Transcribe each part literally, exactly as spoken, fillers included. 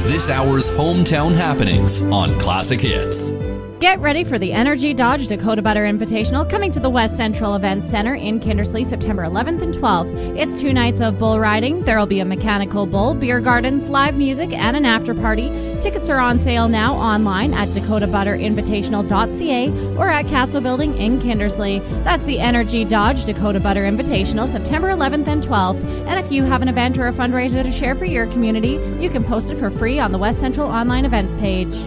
this hour's hometown happenings on Classic Hits. Get ready for the Energy Dodge Dakota Butter Invitational coming to the West Central Events Center in Kindersley September eleventh and twelfth. It's two nights of bull riding. There will be a mechanical bull, beer gardens, live music, and an after party. Tickets are on sale now online at dakota butter invitational dot c a or at Castle Building in Kindersley. That's the Energy Dodge Dakota Butter Invitational September eleventh and twelfth. And if you have an event or a fundraiser to share for your community, you can post it for free on the West Central online events page.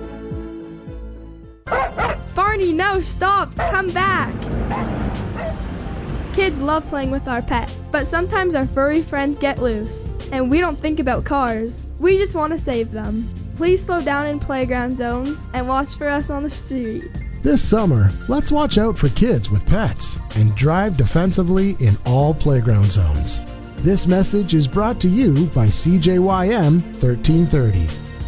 Barney, no, stop! Come back! Kids love playing with our pet, but sometimes our furry friends get loose, and we don't think about cars. We just want to save them. Please slow down in playground zones and watch for us on the street. This summer, let's watch out for kids with pets and drive defensively in all playground zones. This message is brought to you by C J Y M thirteen thirty.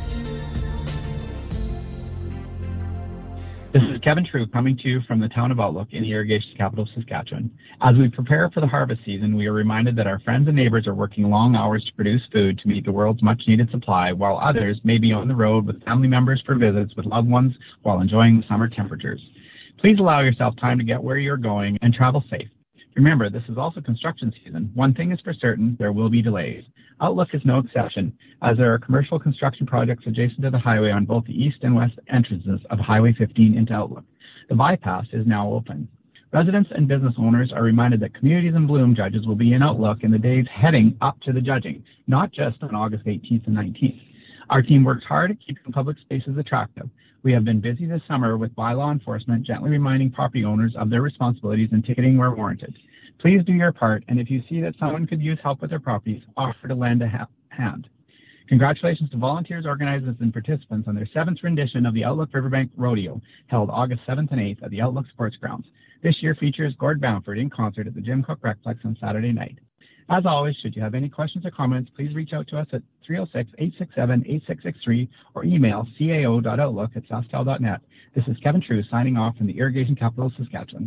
This is Kevin True coming to you from the town of Outlook in the irrigation capital of Saskatchewan. As we prepare for the harvest season, we are reminded that our friends and neighbors are working long hours to produce food to meet the world's much-needed supply, while others may be on the road with family members for visits with loved ones while enjoying the summer temperatures. Please allow yourself time to get where you're going and travel safe. Remember, this is also construction season. One thing is for certain, there will be delays. Outlook is no exception, as there are commercial construction projects adjacent to the highway on both the east and west entrances of Highway fifteen into Outlook. The bypass is now open. Residents and business owners are reminded that Communities in Bloom judges will be in Outlook in the days heading up to the judging, not just on August eighteenth and nineteenth. Our team works hard at keeping public spaces attractive. We have been busy this summer with bylaw enforcement, gently reminding property owners of their responsibilities and ticketing where warranted. Please do your part, and if you see that someone could use help with their properties, offer to lend a ha- hand. Congratulations to volunteers, organizers, and participants on their seventh rendition of the Outlook Riverbank Rodeo, held August seventh and eighth at the Outlook Sports Grounds. This year features Gord Bamford in concert at the Jim Cook Recplex on Saturday night. As always, should you have any questions or comments, please reach out to us at three oh six, eight six seven, eight six six three or email c a o dot outlook at sastel dot net. This is Kevin True signing off from the irrigation capital of Saskatchewan.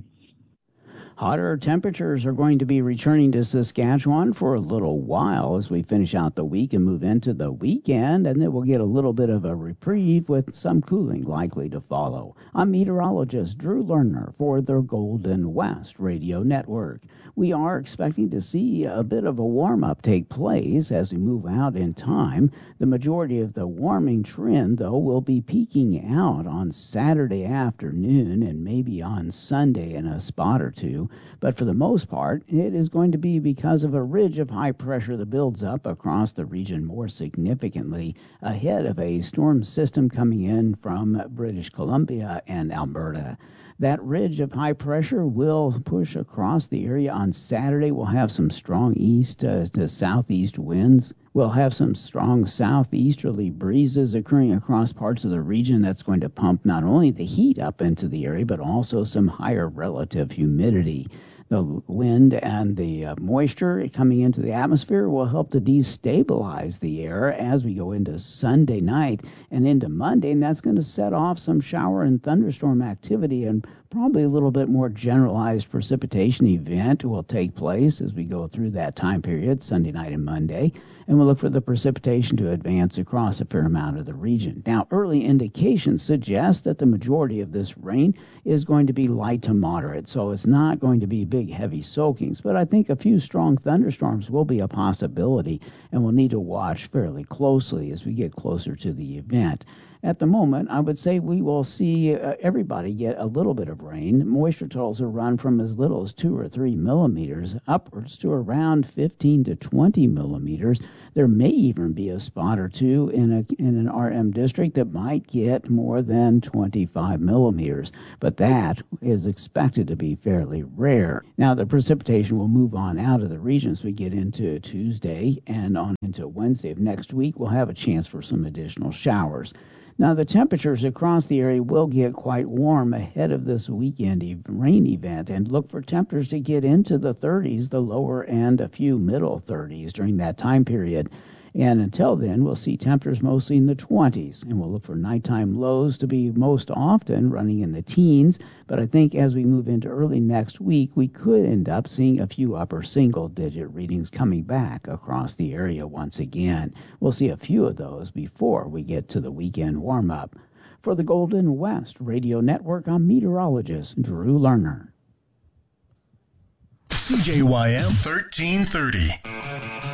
Hotter temperatures are going to be returning to Saskatchewan for a little while as we finish out the week and move into the weekend, and then we'll get a little bit of a reprieve with some cooling likely to follow. I'm meteorologist Drew Lerner for the Golden West Radio Network. We are expecting to see a bit of a warm-up take place as we move out in time. The majority of the warming trend, though, will be peaking out on Saturday afternoon and maybe on Sunday in a spot or two. But for the most part, it is going to be because of a ridge of high pressure that builds up across the region more significantly ahead of a storm system coming in from British Columbia and Alberta. That ridge of high pressure will push across the area on Saturday. We'll have some strong east uh, to southeast winds. We'll have some strong southeasterly breezes occurring across parts of the region. That's going to pump not only the heat up into the area, but also some higher relative humidity. The wind and the uh, moisture coming into the atmosphere will help to destabilize the air as we go into Sunday night and into Monday, and that's going to set off some shower and thunderstorm activity, and probably a little bit more generalized precipitation event will take place as we go through that time period, Sunday night and Monday, and we'll look for the precipitation to advance across a fair amount of the region. Now, early indications suggest that the majority of this rain is going to be light to moderate, so it's not going to be big, heavy soakings, but I think a few strong thunderstorms will be a possibility, and we'll need to watch fairly closely as we get closer to the event. At the moment, I would say we will see uh, everybody get a little bit of rain. Moisture totals will run from as little as two or three millimeters upwards to around fifteen to twenty millimeters. There may even be a spot or two in a in an R M district that might get more than twenty-five millimeters, but that is expected to be fairly rare. Now, the precipitation will move on out of the region as we get into Tuesday and on into Wednesday of next week. We'll have a chance for some additional showers. Now, the temperatures across the area will get quite warm ahead of this weekend e- rain event, and look for temperatures to get into the thirties, the lower and a few middle thirties during that time period. And until then, we'll see temperatures mostly in the twenties, and we'll look for nighttime lows to be most often running in the teens. But I think as we move into early next week, we could end up seeing a few upper single-digit readings coming back across the area once again. We'll see a few of those before we get to the weekend warm-up. For the Golden West Radio Network, I'm meteorologist Drew Lerner. C J Y M thirteen thirty.